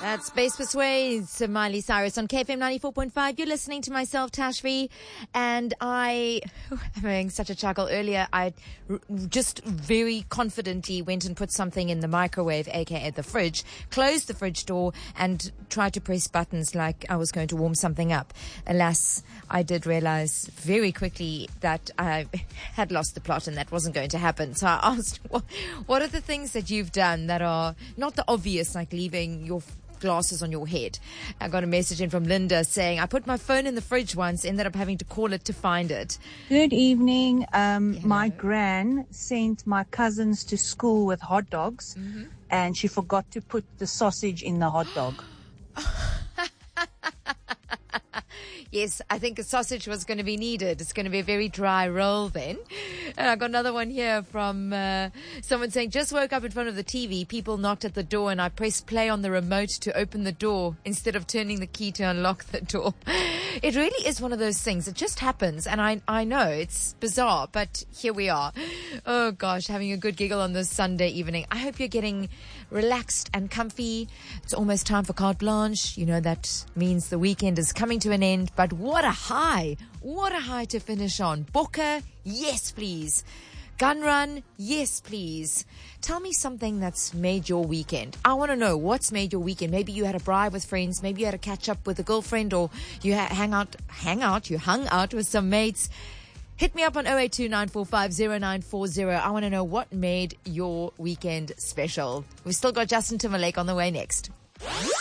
That's Space Persuades, Miley Cyrus on KFM 94.5. You're listening to myself, Tashvi, and I am having such a chuckle. Earlier, I just very confidently went and put something in the microwave, aka the fridge, closed the fridge door, and tried to press buttons like I was going to warm something up. Alas, I did realize very quickly that I had lost the plot and that wasn't going to happen. So I asked, what are the things that you've done that are not the obvious, like leaving your glasses on your head? I got a message in from Linda saying, I put my phone in the fridge once, ended up having to call it to find it. Good evening. My gran sent my cousins to school with hot dogs, and she forgot to put the sausage in the hot dog. Yes, I think a sausage was going to be needed. It's going to be a very dry roll then. And I got another one here from someone saying, just woke up in front of the TV. People knocked at the door and I pressed play on the remote to open the door instead of turning the key to unlock the door. It really is one of those things. It just happens. And I know it's bizarre, but here we are. Oh gosh, having a good giggle on this Sunday evening. I hope you're getting relaxed and comfy. It's almost time for carte blanche. You know, that means the weekend is coming to an end. But what a high to finish on. Bokke, yes please. Gun run, yes please. Tell me something that's made your weekend. I want to know what's made your weekend. Maybe you had a braai with friends, maybe you had a catch up with a girlfriend, or you hung out with some mates. Hit me up on 0829450940. I want to know what made your weekend special. We've still got Justin Timberlake on the way next.